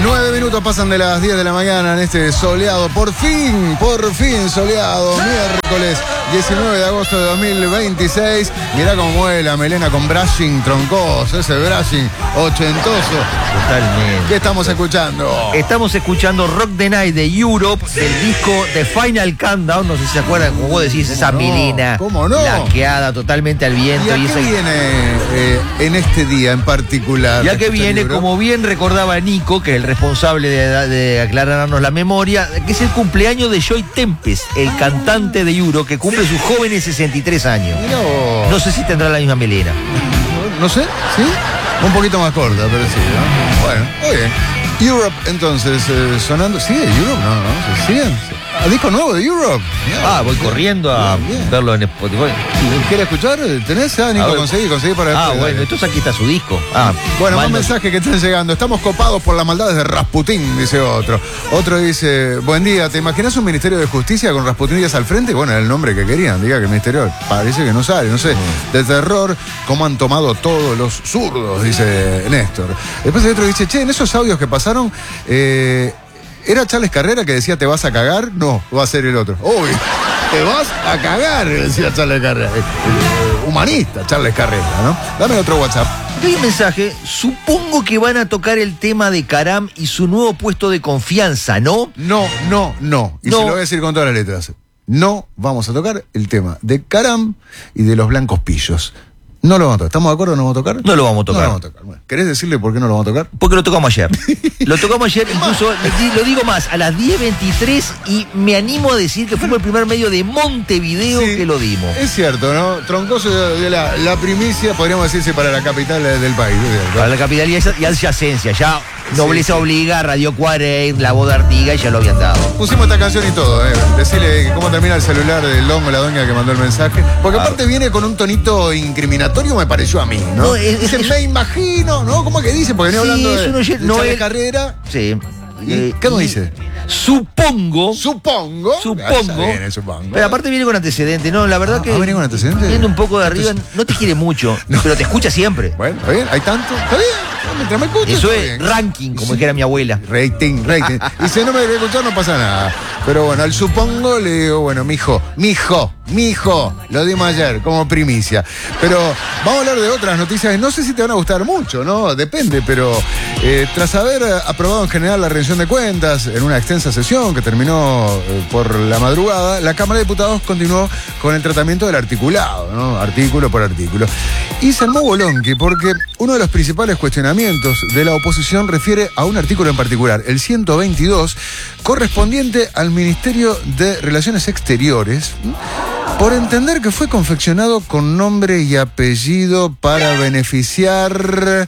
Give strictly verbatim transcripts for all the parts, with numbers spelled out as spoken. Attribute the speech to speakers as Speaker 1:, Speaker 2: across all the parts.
Speaker 1: Nueve minutos pasan de las diez de la mañana en este soleado, por fin, por fin soleado, miércoles diecinueve de agosto de dos mil veintiséis. Mirá cómo mueve la melena con brushing troncoso, ese brushing ochentoso.
Speaker 2: Totalmente.
Speaker 1: ¿Qué estamos escuchando?
Speaker 2: Estamos escuchando Rock the Night de Europe, del disco The Final Countdown. No sé si se acuerdan, como vos decís, esa
Speaker 1: no?
Speaker 2: melena
Speaker 1: ¿Cómo no?
Speaker 2: blanqueada totalmente al viento.
Speaker 1: ¿Y a
Speaker 2: y
Speaker 1: qué
Speaker 2: esa...
Speaker 1: viene eh, en este día en particular?
Speaker 2: Ya que viene,
Speaker 1: libro?
Speaker 2: como bien recordaba Nico, que es el responsable de, de aclararnos la memoria, que es el cumpleaños de Joy Tempest, el ah. cantante de Europe, que cumple sus jóvenes sesenta y tres años.
Speaker 1: No,
Speaker 2: no sé si tendrá la misma melena.
Speaker 1: No, no sé, ¿sí? Un poquito más corta, pero sí, ¿no? Bueno, muy bien. Europe, entonces, eh, sonando... ¿Sigue Europe? No, no, ¿se siguen? ¿A disco nuevo de Europe?
Speaker 2: Mirá, ah, voy bien, corriendo a bien, bien. verlo en Spotify.
Speaker 1: ¿Quieres escuchar? ¿Tenés? Ah, Nico, conseguí, conseguí para...
Speaker 2: Ah, después, bueno, entonces aquí está su disco. Ah,
Speaker 1: bueno, más mensajes que están llegando. Estamos copados por las maldades de Rasputín, dice otro. Otro dice, buen día, ¿te imaginas un Ministerio de Justicia con Rasputín Díaz al frente? Bueno, era el nombre que querían, diga que el Ministerio parece que no sale, no sé. De terror, cómo han tomado todos los zurdos, dice Néstor. Después hay otro que dice, che, en esos audios que pasaron... Eh, ¿Era Charles Carrera que decía te vas a cagar? No, va a ser el otro. Uy, te vas a cagar, decía Charles Carrera. El, el humanista Charles Carrera, ¿no? Dame otro WhatsApp.
Speaker 2: Hay un mensaje. Supongo que van a tocar el tema de Karam y su nuevo puesto de confianza, ¿no?
Speaker 1: No, no, no. Y no. Se lo voy a decir con todas las letras. No vamos a tocar el tema de Karam y de los blancos pillos. No lo vamos a tocar. ¿Estamos de acuerdo? ¿No lo vamos a tocar?
Speaker 2: No lo vamos a tocar.
Speaker 1: No lo vamos a tocar. Bueno, ¿querés decirle por qué no lo vamos a tocar?
Speaker 2: Porque lo tocamos ayer. Lo tocamos ayer, incluso, lo digo más, a las diez veintitrés, y me animo a decir que fuimos el primer medio de Montevideo sí, que lo dimos.
Speaker 1: Es cierto, ¿no? Troncoso de la, la primicia, podríamos decirse, para la capital del país. ¿Cierto?
Speaker 2: Para la capital y adyacencia, ya Nobleza sí, Obliga, Radio Cuarey, La Voz de Artigas, y ya lo habían dado.
Speaker 1: Pusimos esta canción y todo, ¿eh? Decirle cómo termina el celular del Longo, la doña que mandó el mensaje. Porque ah. aparte viene con un tonito incriminatorio, me pareció a mí, ¿no? no es, dice, es, me es, imagino, ¿no? ¿Cómo es que dice? Porque venía sí, hablando de,
Speaker 2: no,
Speaker 1: de
Speaker 2: no
Speaker 1: Charles
Speaker 2: es,
Speaker 1: Carrera.
Speaker 2: Sí.
Speaker 1: ¿Y eh, qué nos dice?
Speaker 2: Supongo.
Speaker 1: Supongo.
Speaker 2: Supongo.
Speaker 1: Viene, supongo.
Speaker 2: Pero aparte viene con antecedentes, ¿no? La verdad ah, que.
Speaker 1: Ah, viene con antecedentes.
Speaker 2: Viene un poco de arriba. No te quiere mucho, no. pero te escucha siempre.
Speaker 1: Bueno, está bien, hay tanto. Está bien. Mientras me escuches.
Speaker 2: Eso es
Speaker 1: bien.
Speaker 2: ranking, como sí. dijera mi abuela.
Speaker 1: Rating, rating. Y si no me quiere escuchar, no pasa nada. Pero bueno, al supongo le digo, bueno, mijo, mijo, mijo, lo dimos ayer como primicia. Pero vamos a hablar de otras noticias. No sé si te van a gustar mucho, ¿no? Depende, pero eh, tras haber aprobado en general la rendición de cuentas en una extensa sesión que terminó eh, por la madrugada, la Cámara de Diputados continuó con el tratamiento del articulado, ¿no? Artículo por artículo. Y se armó bolonqui porque uno de los principales cuestionamientos de la oposición refiere a un artículo en particular, el ciento veintidós, correspondiente al Ministerio de Relaciones Exteriores, por entender que fue confeccionado con nombre y apellido para beneficiar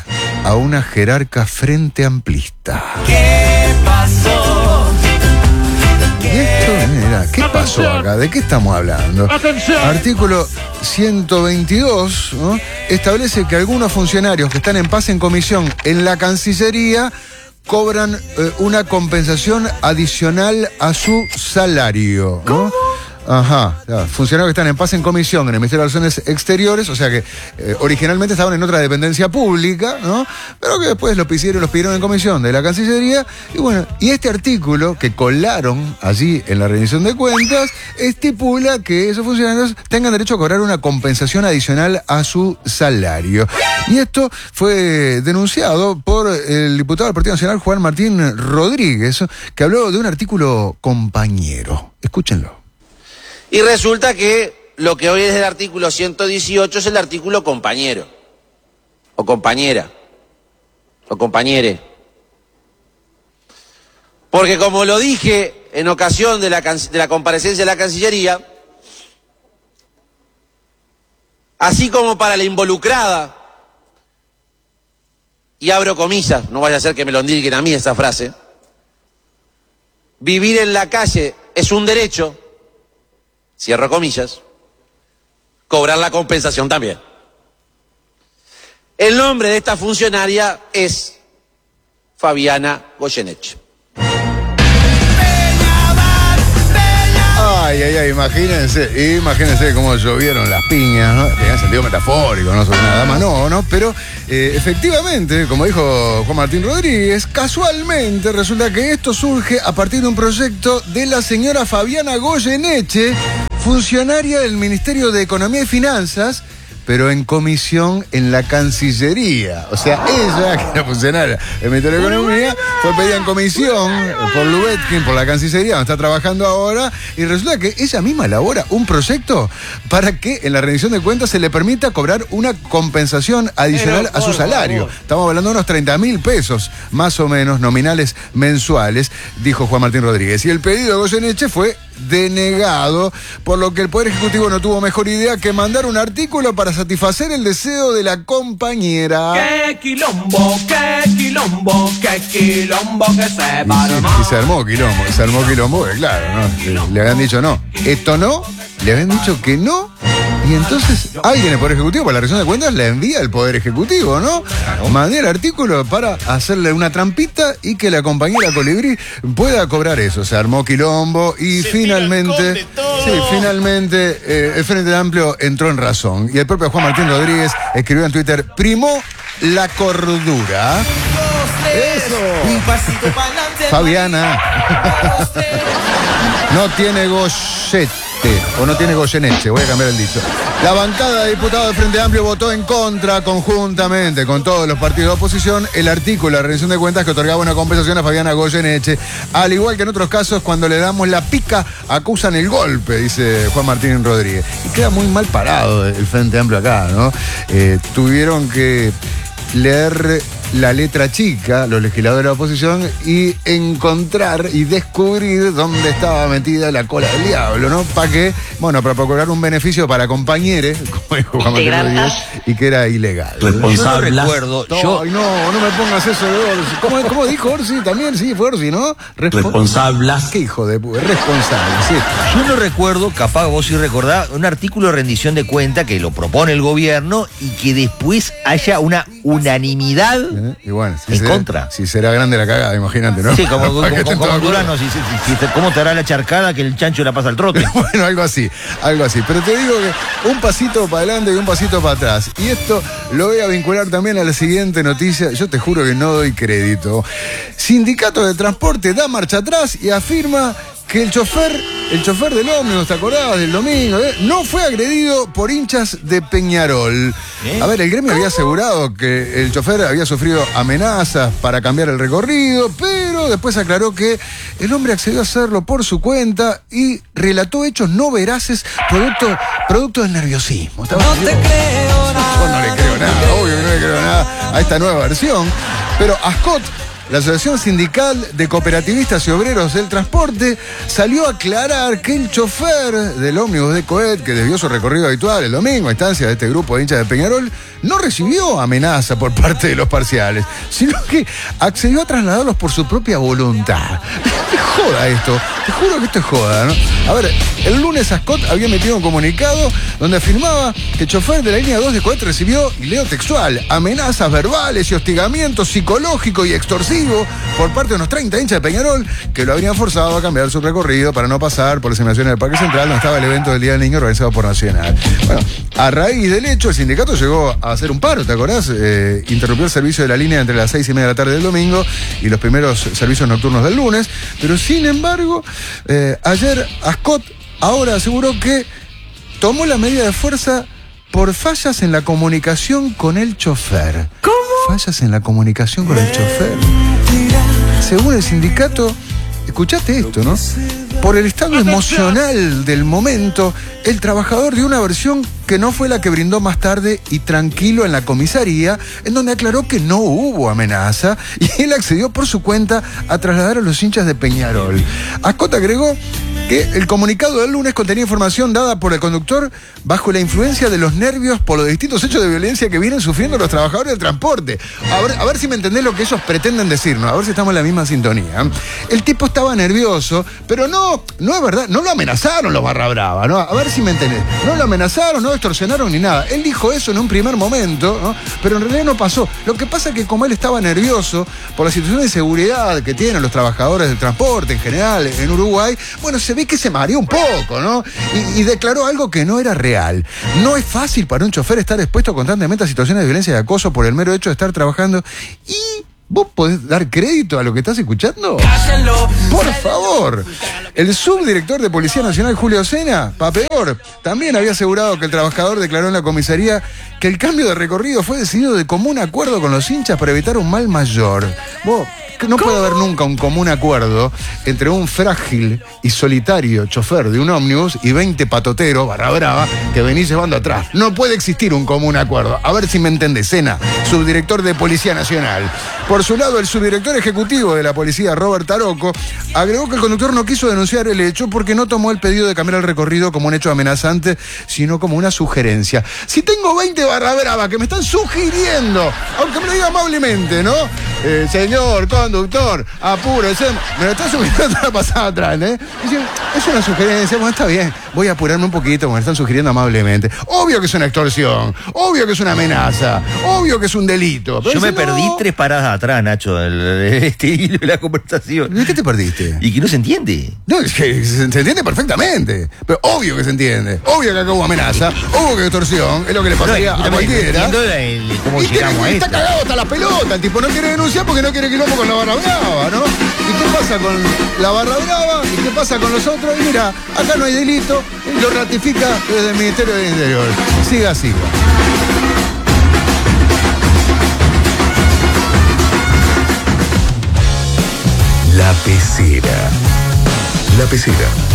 Speaker 1: a una jerarca frente amplista.
Speaker 3: ¿Qué pasó?
Speaker 1: Y esto, mira, ¿qué pasó acá? ¿De qué estamos hablando?
Speaker 3: Atención.
Speaker 1: Artículo ciento veintidós, ¿no? Establece que algunos funcionarios que están en paz en comisión en la Cancillería cobran eh, una compensación adicional a su salario, ¿no? ¿Cómo? Ajá, ya, funcionarios que están en paz en comisión en el Ministerio de Relaciones Exteriores, o sea que eh, originalmente estaban en otra dependencia pública, ¿no? Pero que después los pidieron, los pidieron en comisión de la Cancillería, y bueno, y este artículo que colaron allí en la rendición de cuentas estipula que esos funcionarios tengan derecho a cobrar una compensación adicional a su salario. Y esto fue denunciado por el diputado del Partido Nacional, Juan Martín Rodríguez, que habló de un artículo compañero. Escúchenlo.
Speaker 4: Y resulta que lo que hoy es el artículo ciento dieciocho es el artículo compañero, o compañera, o compañere. Porque como lo dije en ocasión de la, de la comparecencia de la Cancillería, así como para la involucrada, y abro comillas, no vaya a ser que me lo indilguen a mí esa frase, vivir en la calle es un derecho, cierro comillas, cobrar la compensación también. El nombre de esta funcionaria es Fabiana Goyeneche.
Speaker 1: Ay, ay, ay, imagínense, imagínense cómo llovieron las piñas, ¿no? En sentido metafórico, no sobre nada más, no, ¿no? Pero eh, efectivamente, como dijo Juan Martín Rodríguez, casualmente resulta que esto surge a partir de un proyecto de la señora Fabiana Goyeneche, funcionaria del Ministerio de Economía y Finanzas, pero en comisión en la Cancillería. O sea, ella, que era funcionaria del Ministerio de Economía, fue pedida en comisión por Lubetkin, por la Cancillería, donde está trabajando ahora, y resulta que ella misma elabora un proyecto para que en la rendición de cuentas se le permita cobrar una compensación adicional a su salario. Estamos hablando de unos treinta mil pesos, más o menos, nominales mensuales, dijo Juan Martín Rodríguez. Y el pedido de Goyeneche fue denegado, por lo que el Poder Ejecutivo no tuvo mejor idea que mandar un artículo para satisfacer el deseo de la compañera.
Speaker 3: ¡Qué quilombo, qué quilombo, qué quilombo que se va!
Speaker 1: Y, y se armó quilombo, se armó quilombo, que claro, ¿no? Le, le habían dicho no, esto no, le habían dicho que no, y entonces alguien en el Poder Ejecutivo, para la rendición de cuentas, la envía al Poder Ejecutivo, ¿no? Mandé el artículo para hacerle una trampita y que la compañera Colibrí pueda cobrar eso. Se armó quilombo y se finalmente, sí, finalmente eh, el Frente Amplio entró en razón. Y el propio Juan Martín Rodríguez escribió en Twitter: primó la cordura. Eso.
Speaker 3: Un pasito para adelante.
Speaker 1: Fabiana. No tiene gollete, o no tiene Goyeneche, voy a cambiar el dicho. La bancada de diputados del Frente Amplio votó en contra, conjuntamente con todos los partidos de oposición, el artículo de la rendición de cuentas que otorgaba una compensación a Fabiana Goyeneche. Al igual que en otros casos, cuando le damos la pica, acusan el golpe, dice Juan Martín Rodríguez. Y queda muy mal parado el Frente Amplio acá, ¿no? Eh, tuvieron que leer la letra chica, los legisladores de la oposición, y encontrar y descubrir dónde estaba metida la cola del diablo, ¿no? ¿Para qué? Bueno, para procurar un beneficio para compañeros, como dijo Juan Martín Rodríguez, y que era ilegal.
Speaker 2: Responsable. Yo no recuerdo.
Speaker 1: No,
Speaker 2: yo...
Speaker 1: ay, no, no me pongas eso de Orsi. ¿Cómo, cómo dijo Orsi? También, sí, fue Orsi, ¿no? Respo-
Speaker 2: Responsables.
Speaker 1: ¿Qué hijo de puta? Responsable, sí.
Speaker 2: Yo no recuerdo, capaz vos sí recordás, un artículo de rendición de cuenta que lo propone el gobierno y que después haya una unanimidad
Speaker 1: ¿Eh? Y bueno, si
Speaker 2: en
Speaker 1: será,
Speaker 2: contra.
Speaker 1: Si será grande la cagada, imagínate, ¿no?
Speaker 2: Sí, como, como,
Speaker 1: Para que
Speaker 2: como,
Speaker 1: estén
Speaker 2: como
Speaker 1: todos
Speaker 2: Durano, si, si, si, si- ¿cómo te hará la charcada que el chancho la pasa al trote?
Speaker 1: Bueno, algo así, algo así. Pero te digo que un pasito para adelante y un pasito para atrás. Y esto lo voy a vincular también a la siguiente noticia. Yo te juro que no doy crédito. Sindicato de Transporte da marcha atrás y afirma que el chofer, el chofer del ómnibus, ¿te acordabas del domingo? eh? No fue agredido por hinchas de Peñarol.
Speaker 2: ¿Eh?
Speaker 1: A ver, el gremio había asegurado que el chofer había sufrido amenazas para cambiar el recorrido, pero después aclaró que el hombre accedió a hacerlo por su cuenta y relató hechos no veraces producto, producto del nerviosismo. ¿Estaba
Speaker 3: No te
Speaker 1: nervioso?
Speaker 3: creo nada.
Speaker 1: Yo no le creo nada, obvio que no le creo nada a esta nueva versión. Pero Ascot, la Asociación Sindical de Cooperativistas y Obreros del Transporte, salió a aclarar que el chofer del ómnibus de Coet, que desvió su recorrido habitual el domingo a instancia de este grupo de hinchas de Peñarol, no recibió amenaza por parte de los parciales, sino que accedió a trasladarlos por su propia voluntad. ¿Qué joda esto? Te juro que esto es joda, ¿no? A ver, el lunes Ascot había metido un comunicado donde afirmaba que el chofer de la línea dos de Coet recibió, y leo textual, amenazas verbales y hostigamiento psicológico y extorsivo por parte de unos treinta hinchas de Peñarol que lo habrían forzado a cambiar su recorrido para no pasar por las inmediaciones del Parque Central, donde estaba el evento del Día del Niño organizado por Nacional. Bueno, a raíz del hecho, el sindicato llegó a hacer un paro, ¿te acordás? Eh, interrumpió el servicio de la línea entre las seis y media de la tarde del domingo y los primeros servicios nocturnos del lunes, pero sin embargo, eh, ayer Ascot ahora aseguró que tomó la medida de fuerza por fallas en la comunicación con el chofer. ¿Cómo? Fallas en la comunicación con el chofer. Según el sindicato, escuchaste esto, ¿no? Por el estado emocional del momento, el trabajador dio una versión que no fue la que brindó más tarde y tranquilo en la comisaría, en donde aclaró que no hubo amenaza y él accedió por su cuenta a trasladar a los hinchas de Peñarol. Ascot agregó que el comunicado del lunes contenía información dada por el conductor bajo la influencia de los nervios por los distintos hechos de violencia que vienen sufriendo los trabajadores del transporte. A ver, a ver si me entendés lo que ellos pretenden decirnos, a ver si estamos en la misma sintonía. El tipo estaba nervioso, pero no, no es verdad, no lo amenazaron los barra brava, ¿no? A ver si me entendés. No lo amenazaron, no lo extorsionaron ni nada. Él dijo eso en un primer momento, ¿no? Pero en realidad no pasó. Lo que pasa es que como él estaba nervioso por la situación de seguridad que tienen los trabajadores del transporte en general en Uruguay, bueno, se se ve que se mareó un poco, ¿no? Y, y declaró algo que no era real. No es fácil para un chofer estar expuesto constantemente a situaciones de violencia y acoso por el mero hecho de estar trabajando. Y ¿vos podés dar crédito a lo que estás escuchando? Por favor. El subdirector de Policía Nacional, Julio Sena, pa' peor, también había asegurado que el trabajador declaró en la comisaría que el cambio de recorrido fue decidido de común acuerdo con los hinchas para evitar un mal mayor. Vos, no puede haber nunca un común acuerdo entre un frágil y solitario chofer de un ómnibus y veinte patoteros, barra brava, que venís llevando atrás. No puede existir un común acuerdo. A ver si me entendés, Sena, subdirector de Policía Nacional. Por su lado, el subdirector ejecutivo de la policía, Robert Taroco, agregó que el conductor no quiso denunciar el hecho porque no tomó el pedido de cambiar el recorrido como un hecho amenazante, sino como una sugerencia. Si tengo veinte barra brava que me están sugiriendo, aunque me lo diga amablemente, ¿no? Eh, señor conductor, apúrese. Me lo está sugiriendo la pasada atrás, ¿eh? Dice, es una sugerencia, bueno, está bien. Voy a apurarme un poquito, me lo están sugiriendo amablemente. Obvio que es una extorsión, obvio que es una amenaza, obvio que es un delito. Pero
Speaker 2: Yo
Speaker 1: dice,
Speaker 2: me perdí
Speaker 1: no.
Speaker 2: tres paradas atrás, Nacho, el, este hilo de la conversación.
Speaker 1: ¿De qué te perdiste?
Speaker 2: Y que no se entiende.
Speaker 1: No, es que se, se entiende perfectamente. Pero obvio que se entiende. Obvio que acá hubo amenaza, obvio que extorsión, es lo que le pasaría
Speaker 2: No,
Speaker 1: a cualquiera.
Speaker 2: entiendo el- cómo
Speaker 1: Y tiene-
Speaker 2: llegamos a
Speaker 1: está
Speaker 2: esto.
Speaker 1: cagado hasta la pelota, el tipo no quiere denunciar porque no quiere quilombo con la barra brava, ¿no? ¿Y qué pasa con la barra brava? ¿Y qué pasa con los otros? Y mira, acá no hay delito, y lo ratifica desde el Ministerio del Interior. Siga, siga.
Speaker 5: La Pecera. La Pecera.